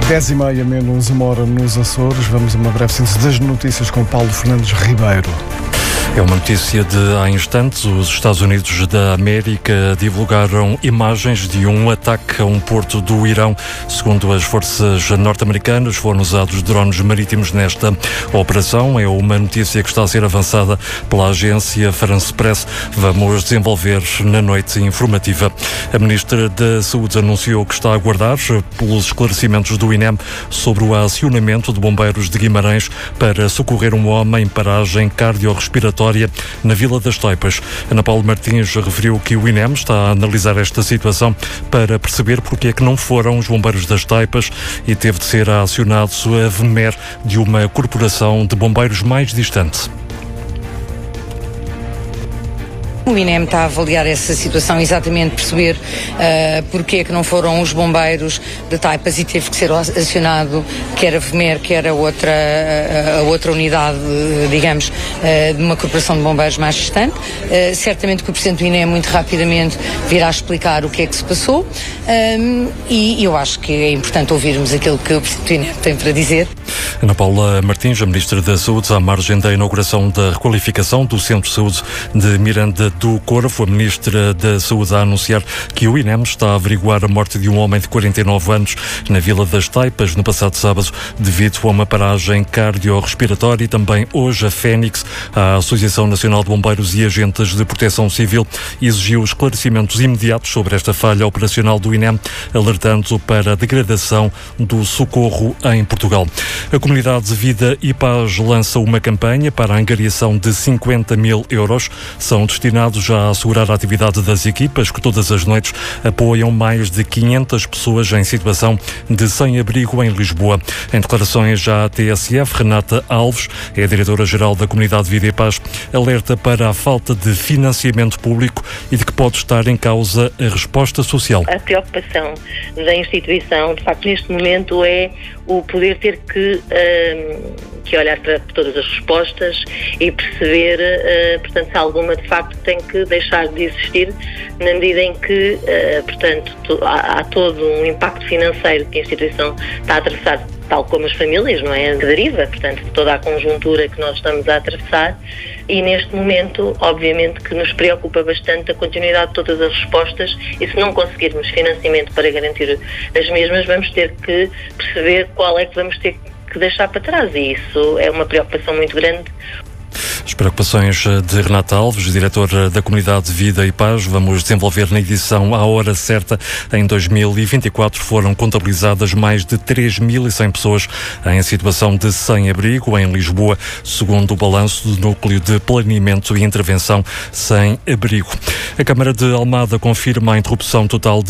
10h30, menos uma hora nos Açores. Vamos a uma breve síntese das notícias com Paulo Fernandes Ribeiro. É uma notícia de há instantes. Os Estados Unidos da América divulgaram imagens de um ataque a um porto do Irão. Segundo as forças norte-americanas, foram usados drones marítimos nesta operação. É uma notícia que está a ser avançada pela agência France Press. Vamos desenvolver na noite informativa. A Ministra da Saúde anunciou que está a aguardar pelos esclarecimentos do INEM sobre o acionamento de bombeiros de Guimarães para socorrer um homem em paragem cardiorrespiratória na Vila das Taipas. Ana Paula Martins referiu que o INEM está a analisar esta situação para perceber porque é que não foram os bombeiros das Taipas e teve de ser acionado a VMER de uma corporação de bombeiros mais distante. O INEM está a avaliar essa situação, exatamente perceber porque é que não foram os bombeiros de Taipas e teve que ser acionado, quer a VMER, quer a outra unidade, digamos, de uma corporação de bombeiros mais distante. Certamente que o Presidente do INEM muito rapidamente virá explicar o que é que se passou e eu acho que é importante ouvirmos aquilo que o Presidente do INEM tem para dizer. Ana Paula Martins, a Ministra da Saúde, à margem da inauguração da requalificação do Centro de Saúde de Miranda do Corvo. A Ministra da Saúde a anunciar que o INEM está a averiguar a morte de um homem de 49 anos na Vila das Taipas no passado sábado devido a uma paragem cardiorrespiratória. E também hoje a Fénix, a Associação Nacional de Bombeiros e Agentes de Proteção Civil, exigiu esclarecimentos imediatos sobre esta falha operacional do INEM, alertando para a degradação do socorro em Portugal. A Comunidade Vida e Paz lança uma campanha para a angariação de 50 mil euros. São destinados a assegurar a atividade das equipas que todas as noites apoiam mais de 500 pessoas em situação de sem-abrigo em Lisboa. Em declarações à TSF, Renata Alves, é a diretora-geral da Comunidade Vida e Paz, alerta para a falta de financiamento público e de que pode estar em causa a resposta social. A preocupação da instituição, de facto, neste momento é o poder ter que olhar para todas as respostas e perceber, portanto, se alguma de facto tem que deixar de existir, na medida em que, portanto, há todo um impacto financeiro que a instituição está a atravessar, tal como as famílias, não é? Que deriva, portanto, de toda a conjuntura que nós estamos a atravessar. E neste momento, obviamente, que nos preocupa bastante a continuidade de todas as respostas e se não conseguirmos financiamento para garantir as mesmas, vamos ter que perceber qual é que vamos ter que deixar para trás e isso é uma preocupação muito grande. As preocupações de Renata Alves, diretora da Comunidade Vida e Paz, vamos desenvolver na edição à hora certa. Em 2024 foram contabilizadas mais de 3.100 pessoas em situação de sem-abrigo em Lisboa, segundo o balanço do Núcleo de Planeamento e Intervenção Sem Abrigo. A Câmara de Almada confirma a interrupção total